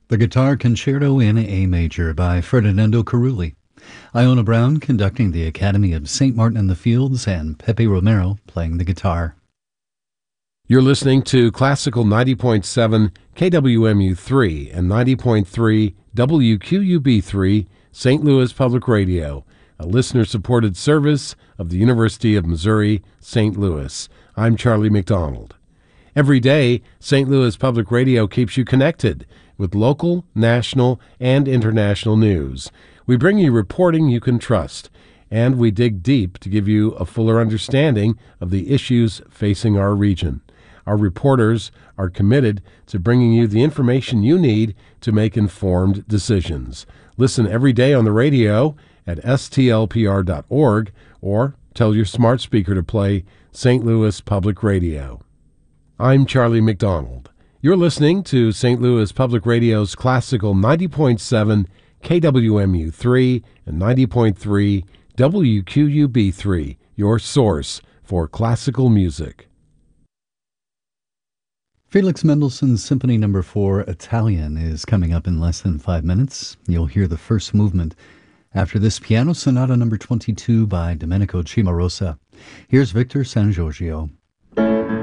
The Guitar Concerto in A Major by Ferdinando Carulli. Iona Brown conducting the Academy of St. Martin in the Fields, and Pepe Romero playing the guitar. You're listening to Classical 90.7 KWMU3 and 90.3 WQUB3 St. Louis Public Radio, a listener-supported service of the University of Missouri, St. Louis. I'm Charlie McDonald. Every day, St. Louis Public Radio keeps you connected with local, national, and international news. We bring you reporting you can trust, and we dig deep to give you a fuller understanding of the issues facing our region. Our reporters are committed to bringing you the information you need to make informed decisions. Listen every day on the radio at stlpr.org or tell your smart speaker to play St. Louis Public Radio. I'm Charlie McDonald. You're listening to St. Louis Public Radio's Classical 90.7 KWMU3 and 90.3 WQUB3, your source for classical music. Felix Mendelssohn's Symphony No. 4 Italian is coming up in less than 5 minutes. You'll hear the first movement. After this, Piano Sonata No. 22 by Domenico Cimarosa. Here's Victor San Giorgio.